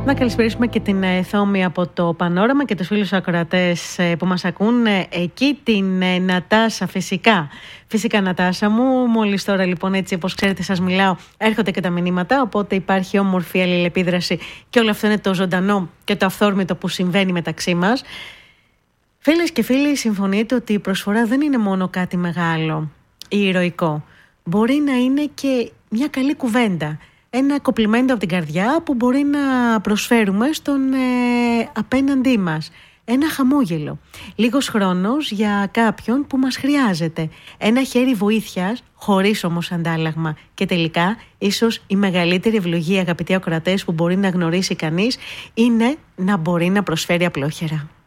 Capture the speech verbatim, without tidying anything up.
Να καλησπερίσουμε και την Θόμη από το Πανόραμα και τους φίλους ακροατές που μας ακούν εκεί, την Νατάσα φυσικά. Φυσικά Νατάσα μου, μόλις τώρα λοιπόν έτσι όπως ξέρετε σας μιλάω έρχονται και τα μηνύματα, οπότε υπάρχει όμορφη αλληλεπίδραση και όλο αυτό είναι το ζωντανό και το αυθόρμητο που συμβαίνει μεταξύ μας. Φίλες και φίλοι, συμφωνείτε ότι η προσφορά δεν είναι μόνο κάτι μεγάλο ή ηρωικό. Μπορεί να είναι και μια καλή κουβέντα. Ένα κοπλιμέντο από την καρδιά που μπορεί να προσφέρουμε στον ε, απέναντί μας. Ένα χαμόγελο. Λίγος χρόνος για κάποιον που μας χρειάζεται. Ένα χέρι βοήθειας, χωρίς όμως αντάλλαγμα. Και τελικά, ίσως η μεγαλύτερη ευλογία, αγαπητοί ακροατές, που μπορεί να γνωρίσει κανείς, είναι να μπορεί να προσφέρει απλόχερα.